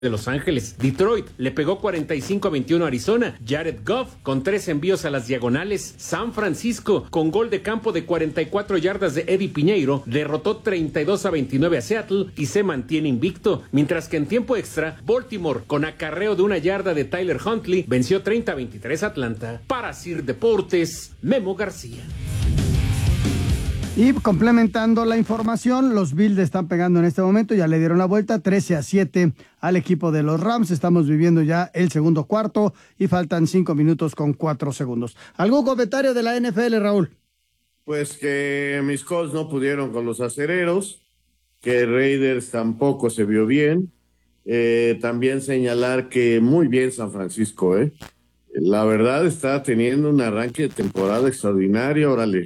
de Los Ángeles. Detroit le pegó 45-21 a Arizona. Jared Goff con 3 envíos a las diagonales. San Francisco con gol de campo de 44 yardas de Eddie Piñeiro derrotó 32-29 a Seattle y se mantiene invicto. Mientras que en tiempo extra, Baltimore con acarreo de 1 yarda de Tyler Huntley venció 30-23 a Atlanta. Para Sir Deportes, Memo García. Y complementando la información, los Bills están pegando en este momento, ya le dieron la vuelta 13-7 al equipo de los Rams. Estamos viviendo ya el segundo cuarto y faltan 5 minutos con 4 segundos. ¿Algún comentario de la NFL, Raúl? Pues que mis Colts no pudieron con los acereros, que Raiders tampoco se vio bien. También señalar que muy bien San Francisco, la verdad está teniendo un arranque de temporada extraordinario. Órale.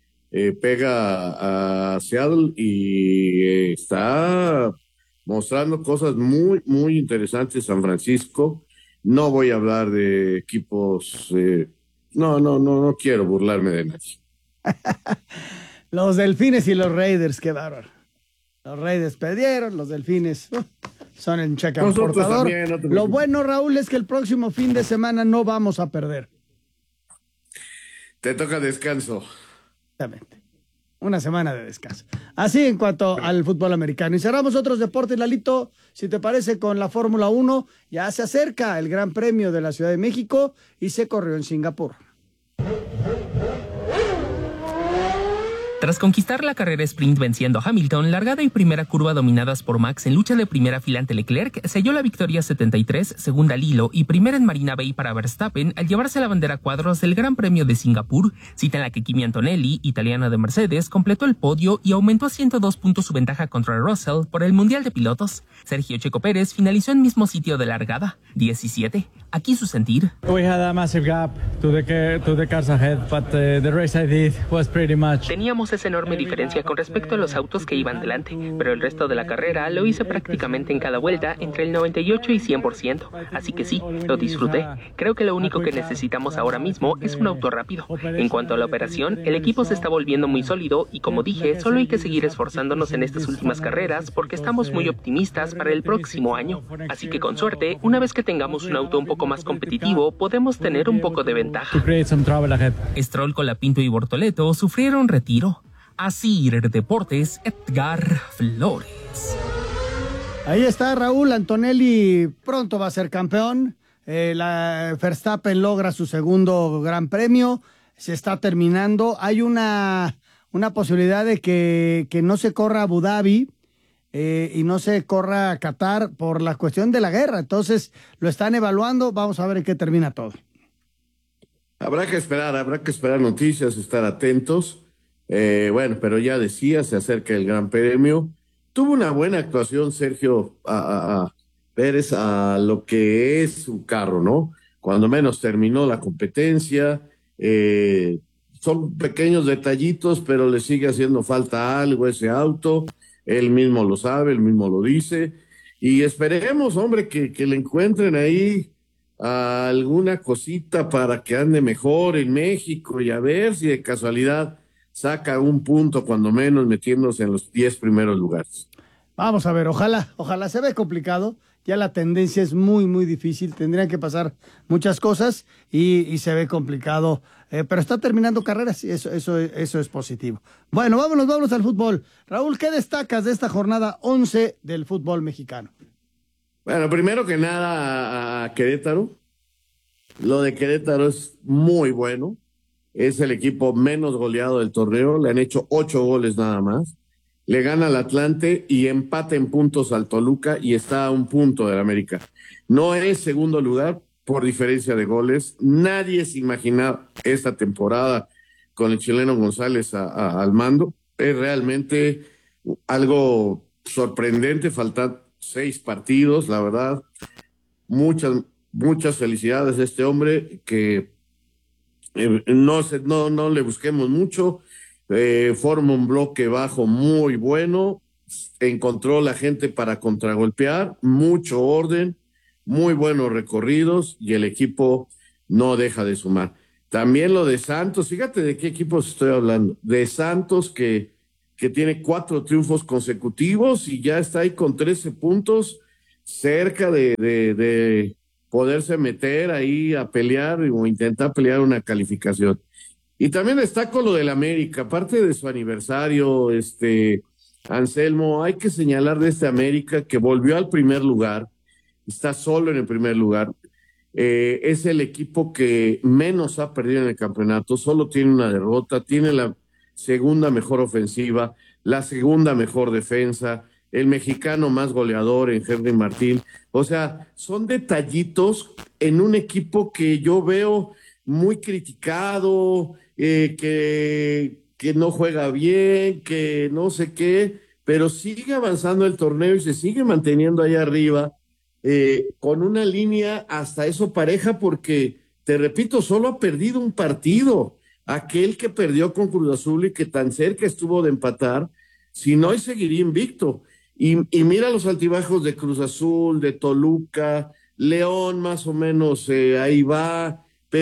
Pega a Seattle y está mostrando cosas muy, muy interesantes San Francisco. No voy a hablar de equipos, no quiero burlarme de nadie. Los Delfines y los Raiders, qué bárbaro. Los Raiders perdieron, los Delfines son el cheque portador. Lo bueno, Raúl, es que el próximo fin de semana no vamos a perder. Te toca descanso. Exactamente. Una semana de descanso. Así en cuanto al fútbol americano. Y cerramos otros deportes, Lalito, si te parece, con la Fórmula 1. Ya se acerca el Gran Premio de la Ciudad de México y se corrió en Singapur. Tras conquistar la carrera sprint venciendo a Hamilton, largada y primera curva dominadas por Max en lucha de primera fila ante Leclerc, selló la victoria 73, segunda Lilo y primera en Marina Bay para Verstappen al llevarse la bandera a cuadros del Gran Premio de Singapur, cita en la que Kimi Antonelli, italiano de Mercedes, completó el podio y aumentó a 102 puntos su ventaja contra Russell por el Mundial de Pilotos. Sergio Checo Pérez finalizó en mismo sitio de largada, 17. Aquí su sentir. We had a massive gap to the cars ahead, but the race I did was pretty much. Teníamos esa enorme diferencia con respecto a los autos que iban delante, pero el resto de la carrera lo hice prácticamente en cada vuelta entre el 98 y 100%, así que sí, lo disfruté. Creo que lo único que necesitamos ahora mismo es un auto rápido. En cuanto a la operación, el equipo se está volviendo muy sólido y, como dije, solo hay que seguir esforzándonos en estas últimas carreras porque estamos muy optimistas para el próximo año. Así que con suerte, una vez que tengamos un auto un poco más competitivo, podemos tener un poco de ventaja. Stroll, Colapinto y Bortoleto sufrieron retiro. Así Deportes, Edgar Flores. Ahí está Raúl. Antonelli pronto va a ser campeón. Verstappen logra su segundo gran premio. Se está terminando. Hay una posibilidad de que no se corra Abu Dhabi y no se corra Qatar por la cuestión de la guerra. Entonces lo están evaluando. Vamos a ver en qué termina todo. Habrá que esperar noticias, estar atentos. Bueno, pero ya decía, se acerca el Gran Premio. Tuvo una buena actuación Sergio Pérez a lo que es su carro, ¿no? Cuando menos terminó la competencia. Son pequeños detallitos, pero le sigue haciendo falta algo a ese auto. Él mismo lo sabe, él mismo lo dice. Y esperemos, hombre, que le encuentren ahí alguna cosita para que ande mejor en México y a ver si de casualidad saca un punto, cuando menos, metiéndose en los 10 primeros lugares. Vamos a ver, ojalá, se ve complicado, ya la tendencia es muy, muy difícil, tendrían que pasar muchas cosas y se ve complicado, pero está terminando carreras y eso es positivo. Bueno, vámonos al fútbol. Raúl, ¿qué destacas de esta jornada 11 del fútbol mexicano? Bueno, primero que nada a Querétaro. Lo de Querétaro es muy bueno. Es el equipo menos goleado del torneo. Le han hecho 8 goles nada más. Le gana al Atlante y empata en puntos al Toluca y está a un punto del América. No es segundo lugar por diferencia de goles. Nadie se imaginaba esta temporada con el chileno González al mando. Es realmente algo sorprendente. Faltan 6 partidos, la verdad. Muchas felicidades a este hombre que no le busquemos mucho. Forma un bloque bajo muy bueno, encontró la gente para contragolpear, mucho orden, muy buenos recorridos y el equipo no deja de sumar. También lo de Santos, fíjate de qué equipos estoy hablando, de Santos que tiene 4 triunfos consecutivos y ya está ahí con 13 puntos, cerca de poderse meter ahí a pelear o intentar pelear una calificación. Y también destaco lo del América, aparte de su aniversario, Anselmo, hay que señalar de este América que volvió al primer lugar, está solo en el primer lugar. Es el equipo que menos ha perdido en el campeonato, solo tiene una derrota, tiene la segunda mejor ofensiva, la segunda mejor defensa, el mexicano más goleador en Henry Martín. O sea, son detallitos en un equipo que yo veo muy criticado, que no juega bien, que no sé qué, pero sigue avanzando el torneo y se sigue manteniendo ahí arriba, con una línea hasta eso pareja, porque, te repito, solo ha perdido un partido, aquel que perdió con Cruz Azul y que tan cerca estuvo de empatar, si no, y seguiría invicto. Y mira los altibajos de Cruz Azul, de Toluca, León más o menos ahí va,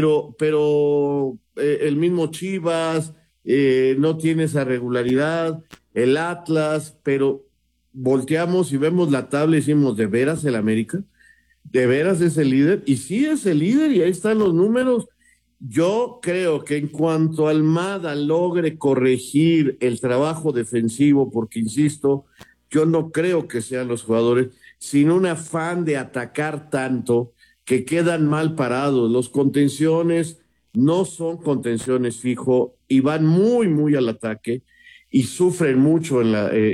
pero el mismo Chivas no tiene esa regularidad, el Atlas, pero volteamos y vemos la tabla y decimos, ¿de veras el América? ¿De veras es el líder? Y sí es el líder y ahí están los números. Yo creo que en cuanto Almada logre corregir el trabajo defensivo, porque insisto, yo no creo que sean los jugadores, sin un afán de atacar tanto, que quedan mal parados. Los contenciones no son contenciones fijo y van muy, muy al ataque y sufren mucho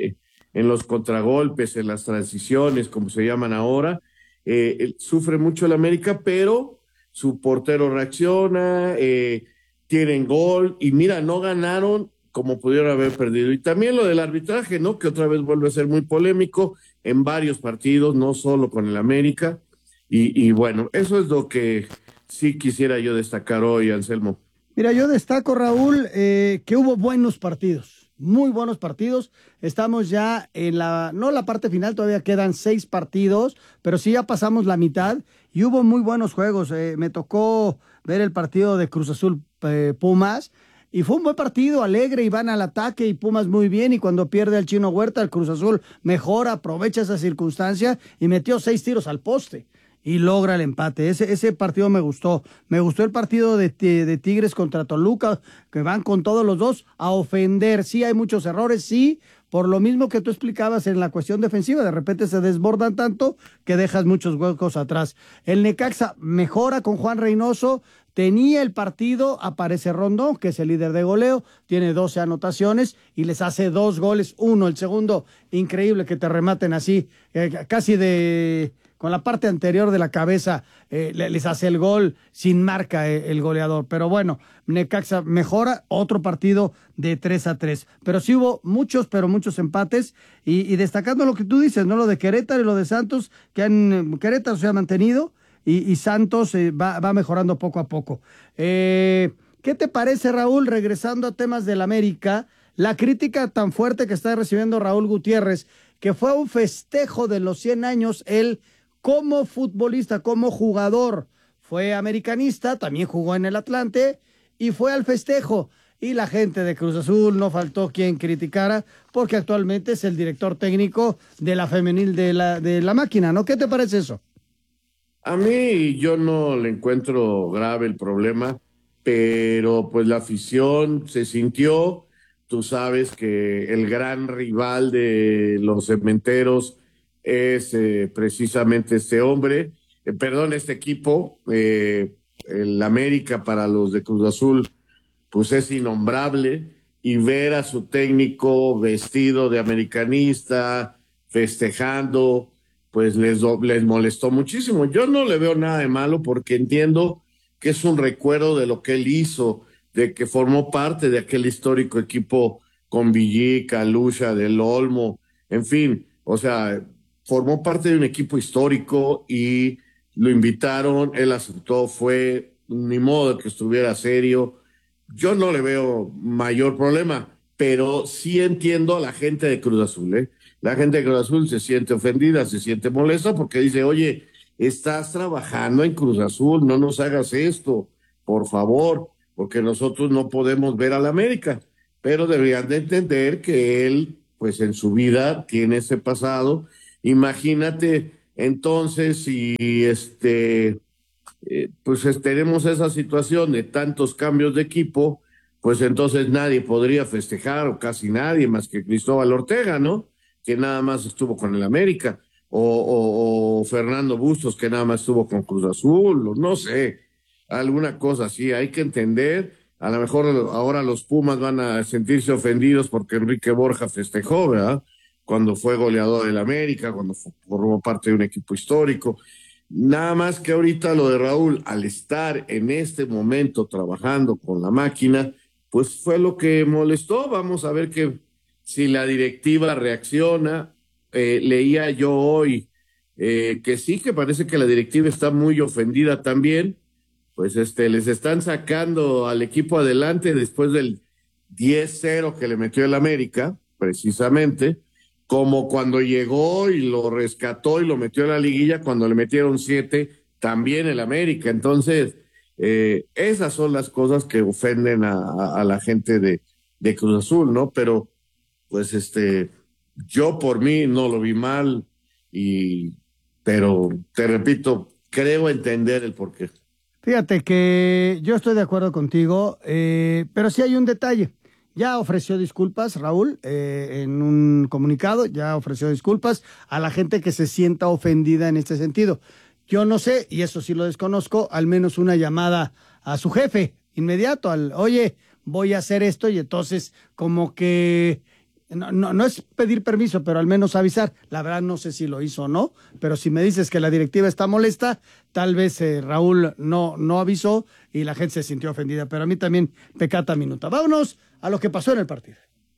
en los contragolpes, en las transiciones, como se llaman ahora. Sufre mucho el América, pero su portero reacciona, tienen gol y mira, no ganaron como pudieron haber perdido. Y también lo del arbitraje, ¿no? Que otra vez vuelve a ser muy polémico en varios partidos, no solo con el América. Y bueno, eso es lo que sí quisiera yo destacar hoy, Anselmo. Mira, yo destaco, Raúl, que hubo buenos partidos, muy buenos partidos. Estamos ya en no la parte final, todavía quedan 6 partidos, pero sí ya pasamos la mitad y hubo muy buenos juegos. Me tocó ver el partido de Cruz Azul Pumas y fue un buen partido, alegre, y van al ataque y Pumas muy bien, y cuando pierde el Chino Huerta, el Cruz Azul mejora, aprovecha esa circunstancia y metió 6 tiros al poste y logra el empate. Ese partido me gustó. Me gustó el partido de Tigres contra Toluca, que van con todos los dos a ofender. Sí, hay muchos errores, sí, por lo mismo que tú explicabas en la cuestión defensiva. De repente se desbordan tanto que dejas muchos huecos atrás. El Necaxa mejora con Juan Reynoso. Tenía el partido, aparece Rondón, que es el líder de goleo, tiene 12 anotaciones y les hace 2 goles. Uno, el segundo, increíble que te rematen así, casi con la parte anterior de la cabeza, les hace el gol sin marca el goleador. Pero bueno, Necaxa mejora, otro partido de 3-3. Pero sí hubo muchos empates y destacando lo que tú dices, ¿no? Lo de Querétaro y lo de Santos, Querétaro se ha mantenido y Santos va mejorando poco a poco. ¿Qué te parece, Raúl, regresando a temas del América, la crítica tan fuerte que está recibiendo Raúl Gutiérrez, que fue un festejo de los 100 años, él como futbolista, como jugador, fue americanista, también jugó en el Atlante y fue al festejo? Y la gente de Cruz Azul no faltó quien criticara, porque actualmente es el director técnico de la femenil de la máquina, ¿no? ¿Qué te parece eso? A mí yo no le encuentro grave el problema, pero pues la afición se sintió. Tú sabes que el gran rival de los cementeros es precisamente este hombre, perdón, este equipo, el América para los de Cruz Azul, pues es innombrable, y ver a su técnico vestido de americanista, festejando, pues les molestó muchísimo. Yo no le veo nada de malo porque entiendo que es un recuerdo de lo que él hizo, de que formó parte de aquel histórico equipo con Villica, Lucha, Del Olmo, en fin, o sea, formó parte de un equipo histórico y lo invitaron, él aceptó, fue, ni modo de que estuviera serio. Yo no le veo mayor problema, pero sí entiendo a la gente de Cruz Azul, ¿eh? La gente de Cruz Azul se siente ofendida, se siente molesta porque dice, oye, estás trabajando en Cruz Azul, no nos hagas esto, por favor, porque nosotros no podemos ver a la América, pero deberían de entender que él, pues en su vida tiene ese pasado. Imagínate Entonces, si pues tenemos esa situación de tantos cambios de equipo, pues entonces nadie podría festejar, o casi nadie, más que Cristóbal Ortega, ¿no? Que nada más estuvo con el América, o Fernando Bustos, que nada más estuvo con Cruz Azul, o no sé, alguna cosa así. Hay que entender, a lo mejor ahora los Pumas van a sentirse ofendidos porque Enrique Borja festejó, ¿verdad? Cuando fue goleador del América, cuando formó parte de un equipo histórico. Nada más que ahorita lo de Raúl, al estar en este momento trabajando con la máquina, pues fue lo que molestó. Vamos a ver si la directiva reacciona. Leía yo hoy que sí, que parece que la directiva está muy ofendida también. Pues les están sacando al equipo adelante después del 10-0 que le metió el América, precisamente, como cuando llegó y lo rescató y lo metió en la liguilla, cuando le metieron 7, también el América. Entonces, esas son las cosas que ofenden a la gente de Cruz Azul, ¿no? Pero, pues, yo por mí no lo vi mal, pero te repito, creo entender el porqué. Fíjate que yo estoy de acuerdo contigo, pero sí hay un detalle. Ya ofreció disculpas, Raúl, en un comunicado, ya ofreció disculpas a la gente que se sienta ofendida en este sentido. Yo no sé, y eso sí lo desconozco, al menos una llamada a su jefe inmediato, oye, voy a hacer esto, y entonces como que no es pedir permiso, pero al menos avisar. La verdad no sé si lo hizo o no, pero si me dices que la directiva está molesta, tal vez Raúl no avisó y la gente se sintió ofendida, pero a mí también pecata minuta. Vámonos a lo que pasó en el partido.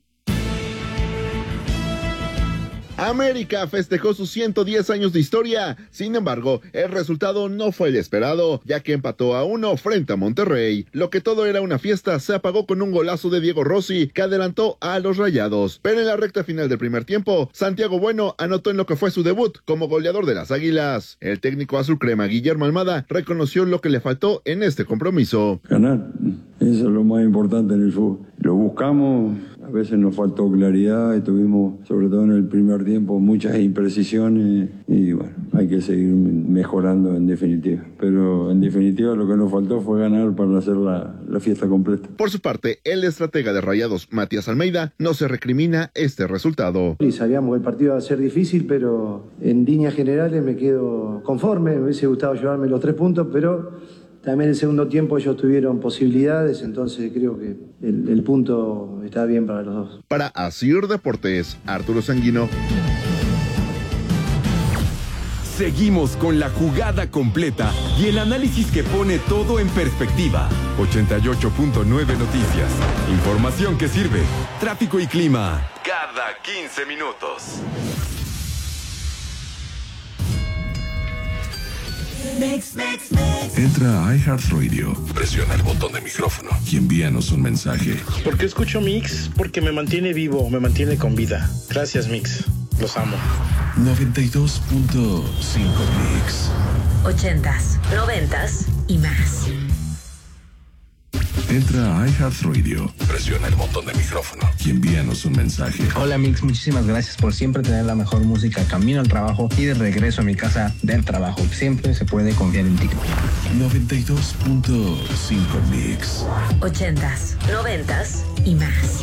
América festejó sus 110 años de historia. Sin embargo, el resultado no fue el esperado, ya que empató a 1 frente a Monterrey. Lo que todo era una fiesta se apagó con un golazo de Diego Rossi, que adelantó a los Rayados. Pero en la recta final del primer tiempo, Santiago Bueno anotó en lo que fue su debut como goleador de las Águilas. El técnico azul crema Guillermo Almada reconoció lo que le faltó en este compromiso. Ganar, eso es lo más importante en el fútbol. Lo buscamos. A veces nos faltó claridad, tuvimos, sobre todo en el primer tiempo, muchas imprecisiones y bueno, hay que seguir mejorando en definitiva. Pero en definitiva lo que nos faltó fue ganar para hacer la fiesta completa. Por su parte, el estratega de Rayados, Matías Almeida, no se recrimina este resultado. Y sabíamos que el partido iba a ser difícil, pero en líneas generales me quedo conforme. Me hubiese gustado llevarme los 3 puntos, pero también en el segundo tiempo ellos tuvieron posibilidades, entonces creo que el punto está bien para los dos. Para Asir Deportes, Arturo Sanguino. Seguimos con la jugada completa y el análisis que pone todo en perspectiva. 88.9 Noticias. Información que sirve. Tráfico y clima. Cada 15 minutos. Entra a iHeartRadio, presiona el botón de micrófono y envíanos un mensaje. ¿Por qué escucho Mix? Porque me mantiene vivo, me mantiene con vida. Gracias, Mix. Los amo. 92.5 Mix. 80s, 90s y más. Entra a iHeartRadio, presiona el botón de micrófono y envíanos un mensaje. Hola Mix, muchísimas gracias por siempre tener la mejor música camino al trabajo y de regreso a mi casa del trabajo. Siempre se puede confiar en ti. 92.5 Mix. 80s, 90s y más.